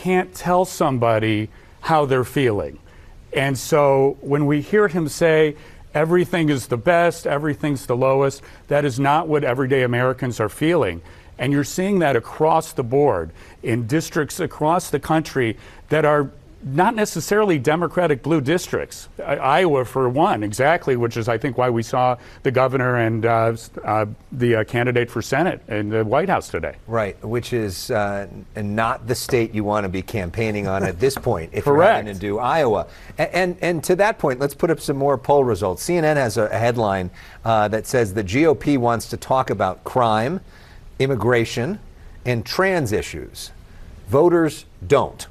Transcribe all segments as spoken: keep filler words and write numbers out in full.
can't tell somebody how they're feeling. And so when we hear him say everything is the best, everything's the lowest, that is not what everyday Americans are feeling. And you're seeing that across the board in districts across the country that are not necessarily Democratic blue districts. I, Iowa, for one, exactly, which is, I think, why we saw the governor and uh, uh, the uh, candidate for Senate in the White House today. Right, which is uh, not the state you want to be campaigning on at this point if Correct. you're having to do Iowa. And, and, and to that point, let's put up some more poll results. C N N has a, a headline uh, that says the G O P wants to talk about crime, immigration, and trans issues. Voters don't.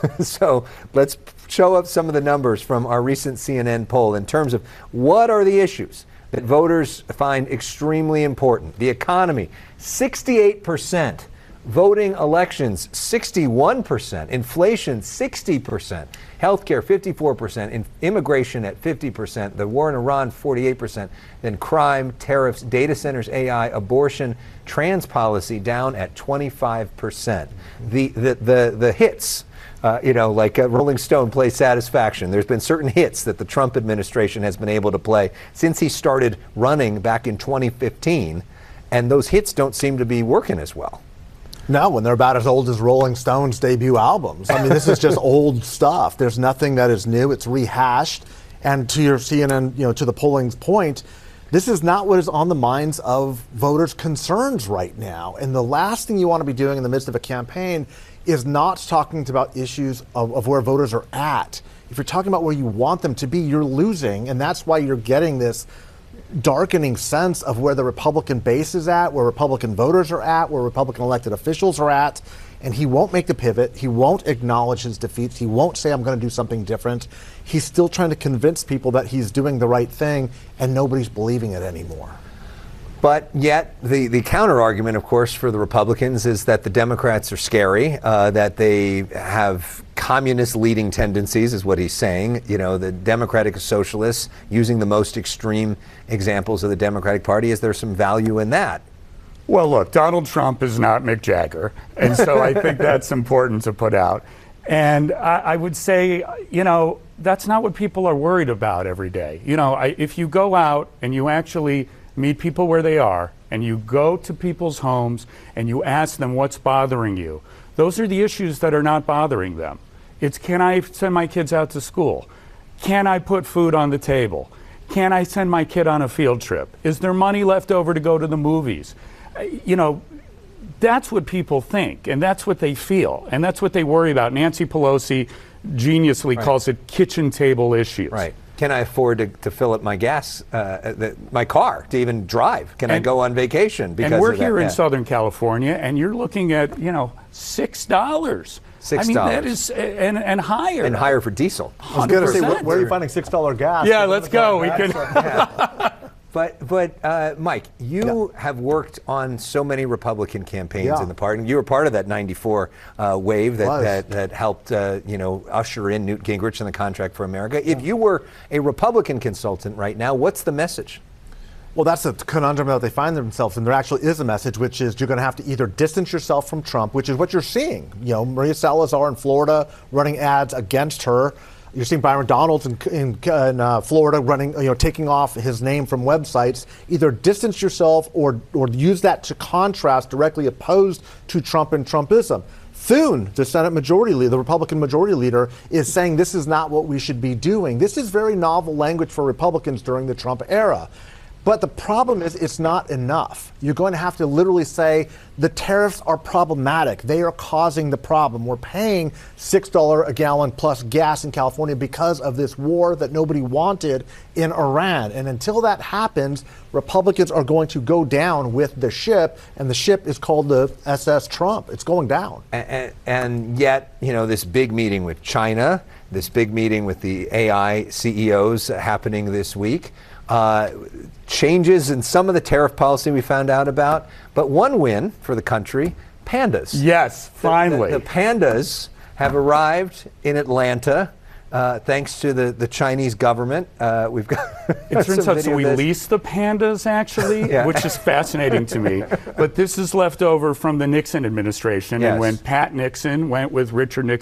So let's show up some of the numbers from our recent C N N poll in terms of what are the issues that voters find extremely important. The economy, sixty-eight percent. Voting elections, sixty-one percent. Inflation, sixty percent. Healthcare, fifty-four percent. In immigration at fifty percent. The war in Iran, forty-eight percent. Then crime, tariffs, data centers, A I, abortion, trans policy down at twenty-five percent. The, the, the, the hits. Uh, you know, like uh, Rolling Stone plays Satisfaction. There's been certain hits that the Trump administration has been able to play since he started running back in twenty fifteen, and those hits don't seem to be working as well. No, when they're about as old as Rolling Stone's debut albums. I mean, this is just old stuff. There's nothing that is new. It's rehashed. And to your C N N, you know, to the polling's point, this is not what is on the minds of voters' concerns right now. And the last thing you want to be doing in the midst of a campaign is not talking about issues of, of where voters are at. If you're talking about where you want them to be, you're losing, and that's why you're getting this darkening sense of where the Republican base is at, where Republican voters are at, where Republican elected officials are at, and he won't make the pivot. He won't acknowledge his defeats. He won't say, I'm going to do something different. He's still trying to convince people that he's doing the right thing, and nobody's believing it anymore. But yet, the, the counter argument, of course, for the Republicans is that the Democrats are scary, uh, that they have communist leading tendencies, is what he's saying. You know, the Democratic Socialists using the most extreme examples of the Democratic Party. Is there some value in that? Well, look, Donald Trump is not Mick Jagger, and so I think that's important to put out. And I, I would say, you know, that's not what people are worried about every day. You know, I, if you go out and you actually meet people where they are, and you go to people's homes and you ask them what's bothering you, those are the issues that are not bothering them. It's, can I send my kids out to school? Can I put food on the table? Can I send my kid on a field trip? Is there money left over to go to the movies? You know, that's what people think, and that's what they feel, and that's what they worry about. Nancy Pelosi geniusly Right. calls it kitchen table issues. Right. Can I afford to, to fill up my gas, uh, the, my car, to even drive? Can and, I go on vacation? Because and we're of that? here in yeah. Southern California, and you're looking at, you know, six dollars. Six I mean, dollars. that is, and, and higher. And higher for diesel. I was going to say, where, where are you finding six dollar gas? Yeah, let's go. We can. But, but uh, Mike, you yeah. have worked on so many Republican campaigns yeah. in the party. You were part of that ninety-four uh, wave that, Was. that, that helped uh, you know, usher in Newt Gingrich and the Contract for America. If you were a Republican consultant right now, what's the message? Well, that's the conundrum that they find themselves in. There actually is a message, which is you're going to have to either distance yourself from Trump, which is what you're seeing. You know, Maria Salazar in Florida running ads against her. You're seeing Byron Donalds in, in, in uh, Florida running, you know, taking off his name from websites. Either distance yourself or or use that to contrast directly opposed to Trump and Trumpism. Thune, the Senate Majority Leader, the Republican Majority Leader, is saying this is not what we should be doing. This is very novel language for Republicans during the Trump era. But the problem is it's not enough. You're going to have to literally say the tariffs are problematic. They are causing the problem. We're paying six dollars a gallon plus gas in California because of this war that nobody wanted in Iran. And until that happens, Republicans are going to go down with the ship, and the ship is called the S S Trump. It's going down. And, and yet, you know, this big meeting with China, this big meeting with the A I C E Os happening this week, Uh, changes in some of the tariff policy we found out about, but one win for the country, pandas. Yes, finally. The, the, the pandas have arrived in Atlanta, uh, thanks to the, the Chinese government. Uh, we've got It turns out so we this. leased the pandas, actually, Yeah. which is fascinating to me. But this is left over from the Nixon administration, Yes. and when Pat Nixon went with Richard Nixon